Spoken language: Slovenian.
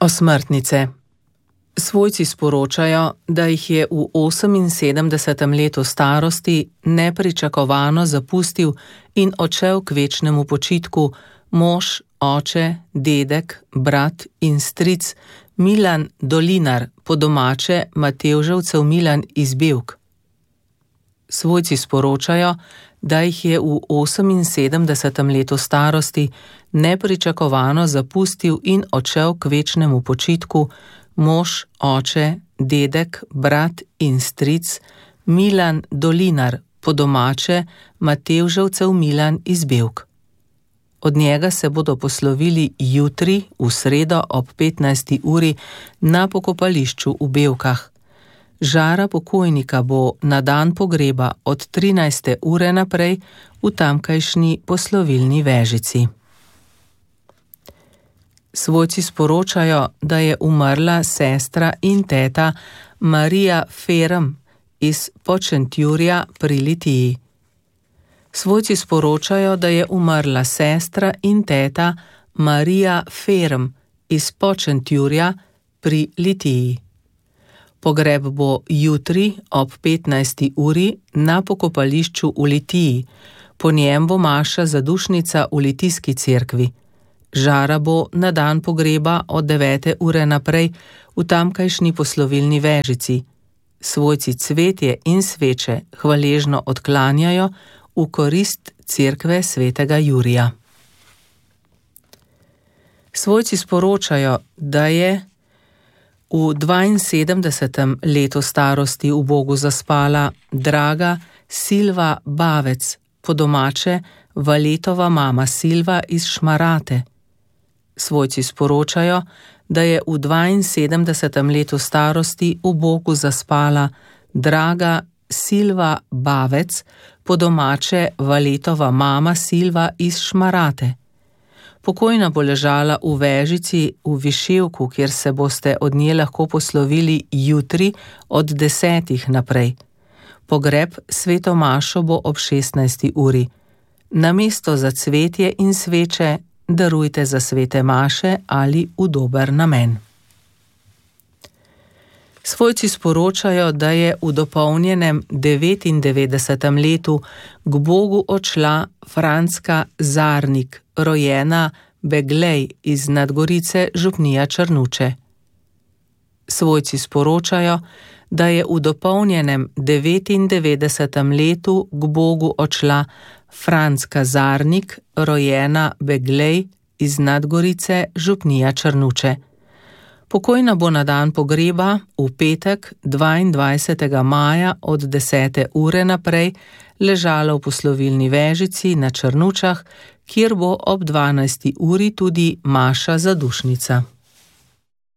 Osmrtnice. Svojci sporočajo, da jih je v 78. letu starosti nepričakovano zapustil in odšel k večnemu počitku mož, oče, dedek, brat in stric Milan Dolinar, po domače Matevževcev Milan iz Bevk. Svojci sporočajo, da jih je v 78. letu starosti nepričakovano zapustil in odšel k večnemu počitku mož, oče, dedek, brat in stric Milan Dolinar, po domače Matevževcev Milan iz Bevk. Od njega se bodo poslovili jutri, v sredo ob 15. uri na pokopališču v Bevkah. Žara pokojnika bo na dan pogreba od 13. ure naprej v tamkajšnji poslovilni vežici. Svojci sporočajo, da je umrla sestra in teta Marija Ferm iz Počentjurja pri Litiji. Svojci sporočajo, da je umrla sestra in teta Marija Ferm iz Počentjurja pri Litiji. Pogreb bo jutri ob 15. uri na pokopališču v Litiji. Po njem bo maša zadušnica v Litijski cerkvi. Žara bo na dan pogreba od 9. ure naprej v tamkajšnji poslovilni vežici. Svojci cvetje in sveče hvaležno odklanjajo v korist cerkve svetega Jurija. Svojci sporočajo, da je v 72. letu starosti v Bogu zaspala draga Silva Bavec, po domače Valetova mama Silva iz Šmarate. Svojci sporočajo, da je v 72. letu starosti v Bogu zaspala draga Silva Bavec, po domače Valetova mama Silva iz Šmarate. Pokojna bo ležala v vežici v Viševku, kjer se boste od nje lahko poslovili jutri od 10. naprej. Pogreb sveto mašo bo ob 16. uri. Namesto za cvetje in sveče darujte za svete maše ali v dober namen. Svojci sporočajo, da je v dopolnjenem 99. letu k Bogu odšla Franska Zarnik, rojena Beglej iz Nadgorice župnija Črnuče. Svojci sporočajo, da je v dopolnjenem 99. letu k Bogu odšla Franska Zarnik, rojena Beglej iz Nadgorice župnija Črnuče. Pokojna bo na dan pogreba v petek 22. maja od 10. ure naprej ležala v poslovilni vežici na Črnučah, kjer bo ob 12. uri tudi maša zadušnica.